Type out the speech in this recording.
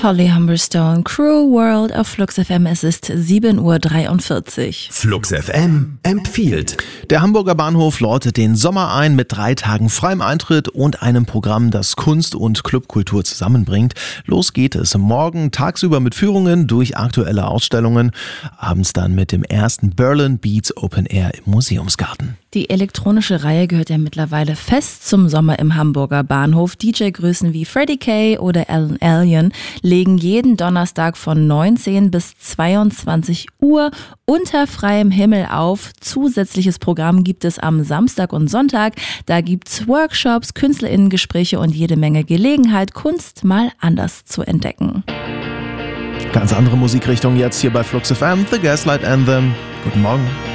Holly Humberstone, Cruel World auf Flux FM. Es ist 7:43 Uhr. Flux FM empfiehlt. Der Hamburger Bahnhof läutet den Sommer ein mit 3 Tagen freiem Eintritt und einem Programm, das Kunst und Clubkultur zusammenbringt. Los geht es morgen tagsüber mit Führungen durch aktuelle Ausstellungen, abends dann mit dem ersten Berlin Beats Open Air im Museumsgarten. Die elektronische Reihe gehört ja mittlerweile fest zum Sommer im Hamburger Bahnhof. DJ-Größen wie Freddie Kay oder Alan Alien legen jeden Donnerstag von 19 bis 22 Uhr unter freiem Himmel auf. Zusätzliches Programm gibt es am Samstag und Sonntag. Da gibt's Workshops, KünstlerInnen-Gespräche und jede Menge Gelegenheit, Kunst mal anders zu entdecken. Ganz andere Musikrichtung jetzt hier bei Flux FM, The Gaslight Anthem. Guten Morgen.